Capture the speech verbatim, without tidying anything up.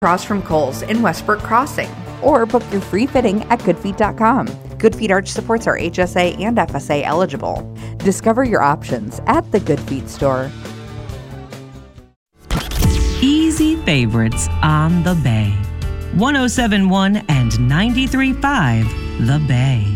across from Kohl's in Westbrook Crossing. Or book your free fitting at good feet dot com. Good Feet arch supports are H S A and F S A eligible. Discover your options at the Good Feet store. Easy favorites on the Bay. one oh seven point one and ninety-three point five The Bay.